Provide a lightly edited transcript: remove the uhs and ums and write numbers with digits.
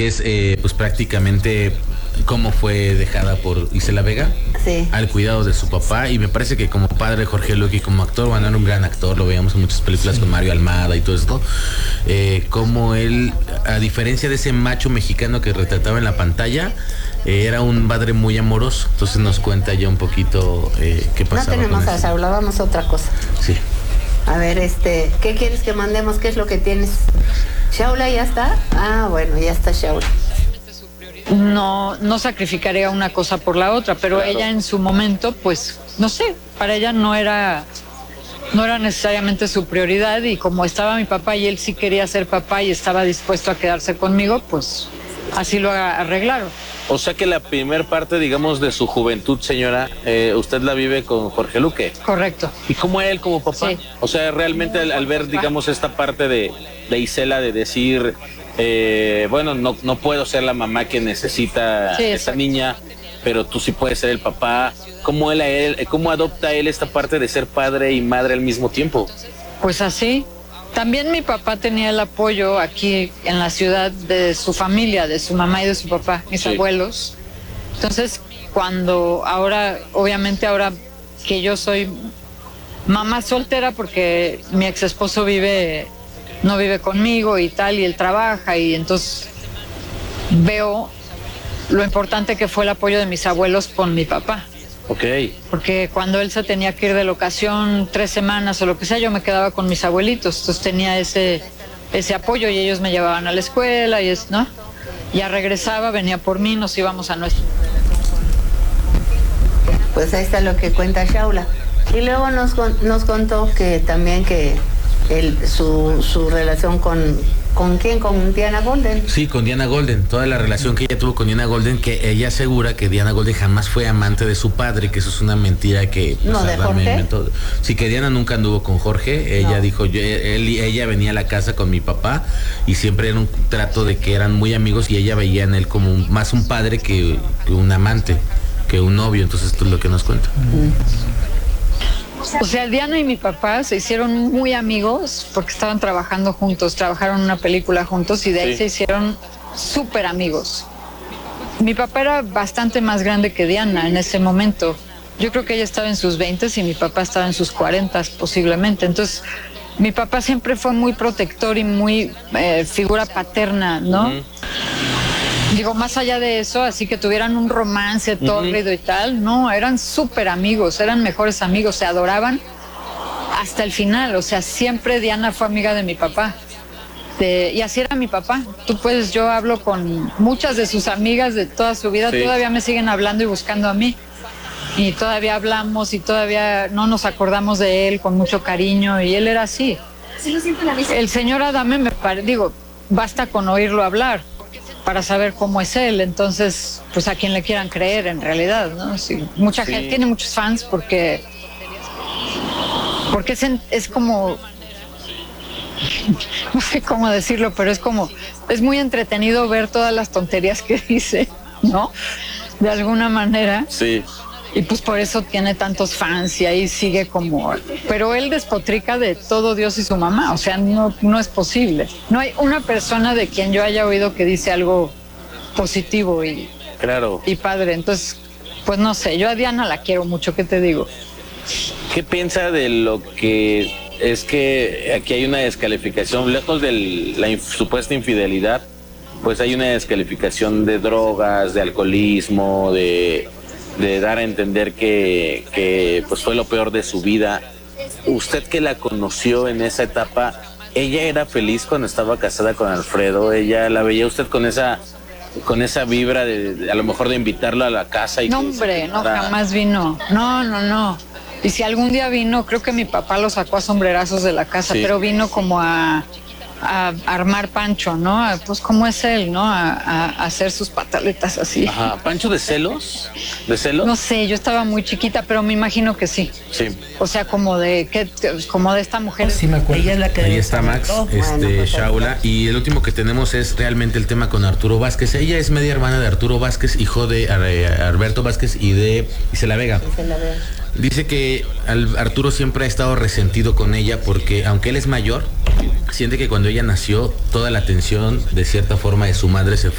que es pues prácticamente cómo fue dejada por Isela Vega, sí, al cuidado de su papá. Y me parece que como padre Jorge Luque, como actor, bueno, era un gran actor, lo veíamos en muchas películas con Mario Almada y todo esto, como él, a diferencia de ese macho mexicano que retrataba en la pantalla, era un padre muy amoroso. Entonces nos cuenta ya un poquito qué pasaba. No tenemos con a Shaula, vamos a otra cosa. Sí. A ver, ¿qué quieres que mandemos? ¿Qué es lo que tienes? ¿Shaula ya está? Ah, bueno, ya está Shaula. No sacrificaría una cosa por la otra, pero claro, ella en su momento, pues, no sé, para ella no era necesariamente su prioridad, y como estaba mi papá y él sí quería ser papá y estaba dispuesto a quedarse conmigo, pues así lo arreglaron. O sea que la primer parte, digamos, de su juventud, señora, usted la vive con Jorge Luque. Correcto. ¿Y cómo era él como papá? Sí. O sea, realmente al ver, digamos, esta parte de Isela de decir, bueno, no puedo ser la mamá que necesita Sí, esta niña, pero tú sí puedes ser el papá. ¿Cómo adopta él esta parte de ser padre y madre al mismo tiempo? Pues así. También mi papá tenía el apoyo aquí en la ciudad de su familia, de su mamá y de su papá, mis abuelos. Entonces, obviamente ahora que yo soy mamá soltera, porque mi ex esposo no vive conmigo y tal, y él trabaja, y entonces veo lo importante que fue el apoyo de mis abuelos con mi papá. Ok. Porque cuando él se tenía que ir de locación 3 semanas o lo que sea, yo me quedaba con mis abuelitos. Entonces tenía ese apoyo, y ellos me llevaban a la escuela, ¿no? Ya regresaba, venía por mí, nos íbamos a nuestro... Pues ahí está lo que cuenta Shaula. Y luego nos contó que también que su relación ¿con quién? ¿Con Diana Golden? Sí, con Diana Golden. Toda la relación que ella tuvo con Diana Golden, que ella asegura que Diana Golden jamás fue amante de su padre, que eso es una mentira que... Pues, ¿No, de Jorge? Sí, que Diana nunca anduvo con Jorge. Ella dijo, ella venía a la casa con mi papá y siempre era un trato de que eran muy amigos, y ella veía en él como más un padre que un amante, que un novio. Entonces esto es lo que nos cuenta. O sea, Diana y mi papá se hicieron muy amigos porque estaban trabajando juntos, trabajaron en una película juntos, y de ahí se hicieron súper amigos. Mi papá era bastante más grande que Diana en ese momento. Yo creo que ella estaba en sus 20 y mi papá estaba en sus 40 posiblemente. Entonces, mi papá siempre fue muy protector y muy figura paterna, ¿no? Digo, más allá de eso, así que tuvieran un romance tórrido y tal, no, eran súper amigos, eran mejores amigos, se adoraban hasta el final. O sea, siempre Diana fue amiga de mi papá. Y así era mi papá. Yo hablo con muchas de sus amigas de toda su vida, todavía me siguen hablando y buscando a mí. Y todavía hablamos y todavía no nos acordamos de él con mucho cariño, y él era así. El señor Adame, basta con oírlo hablar para saber cómo es él. Entonces, pues a quien le quieran creer en realidad, ¿no? Sí, mucha gente tiene muchos fans porque es como, no sé cómo decirlo, pero es muy entretenido ver todas las tonterías que dice, ¿no? De alguna manera. Sí. Y pues por eso tiene tantos fans, y ahí sigue como... Pero él despotrica de todo Dios y su mamá, o sea, no es posible. No hay una persona de quien yo haya oído que dice algo positivo y padre. Entonces, pues no sé, yo a Diana la quiero mucho, ¿qué te digo? ¿Qué piensa de lo que es que aquí hay una descalificación, lejos de la supuesta infidelidad, pues hay una descalificación de drogas, de alcoholismo, de dar a entender que pues fue lo peor de su vida? Usted que la conoció en esa etapa, ¿ella era feliz cuando estaba casada con Alfredo? ¿Ella la veía usted con esa vibra de a lo mejor de invitarlo a la casa? No, hombre, no, jamás vino. No. Y si algún día vino, creo que mi papá lo sacó a sombrerazos de la casa, pero vino como a armar Pancho, ¿no? Pues como es él, ¿no? A hacer sus pataletas así. Ajá, ¿Pancho de celos? ¿De celos? No sé, yo estaba muy chiquita, pero me imagino que sí. Sí. O sea, como de esta mujer. Sí, me acuerdo. Ella es la que... Ahí está Max, Shaula. Y el último que tenemos es realmente el tema con Arturo Vázquez. Ella es media hermana de Arturo Vázquez, hijo de Alberto Vázquez y de Isela Vega. Dice que Arturo siempre ha estado resentido con ella porque, aunque él es mayor, siente que cuando ella nació, toda la atención, de cierta forma, de su madre se fue